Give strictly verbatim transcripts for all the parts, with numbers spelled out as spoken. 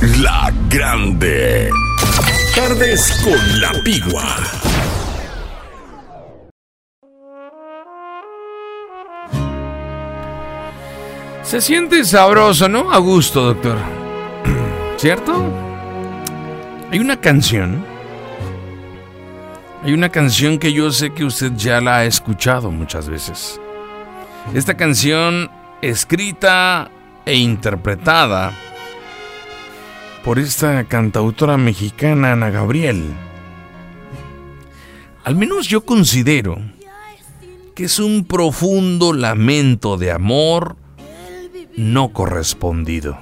La Grande. Tardes con la Pigua. Se siente sabroso, ¿no? A gusto, doctor. ¿Cierto? Hay una canción. Hay una canción que yo sé que usted ya la ha escuchado muchas veces. Esta canción, escrita e interpretada por esta cantautora mexicana, Ana Gabriel. Al menos yo considero que es un profundo lamento de amor no correspondido.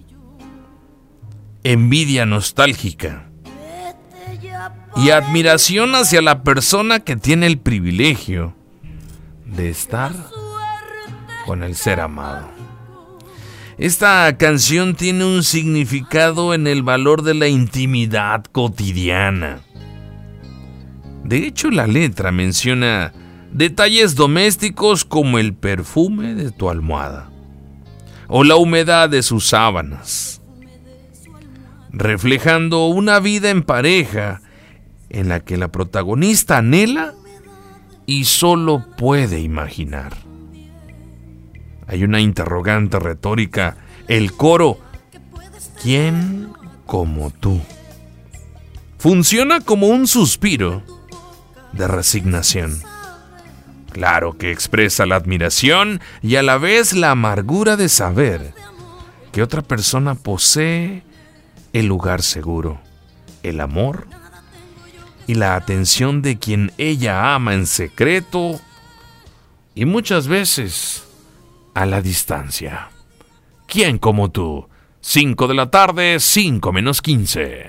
Envidia nostálgica y admiración hacia la persona que tiene el privilegio de estar con el ser amado. Esta canción tiene un significado en el valor de la intimidad cotidiana. De hecho, la letra menciona detalles domésticos como el perfume de tu almohada o la humedad de sus sábanas, reflejando una vida en pareja en la que la protagonista anhela y solo puede imaginar. Hay una interrogante retórica, el coro, ¿quién como tú? Funciona como un suspiro de resignación. Claro que expresa la admiración y a la vez la amargura de saber que otra persona posee el lugar seguro, el amor y la atención de quien ella ama en secreto y muchas veces a la distancia. ¿Quién como tú? cinco de la tarde, cinco menos quince.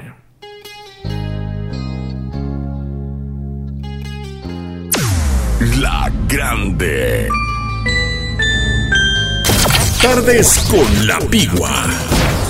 La Grande. Tardes con la Pigua.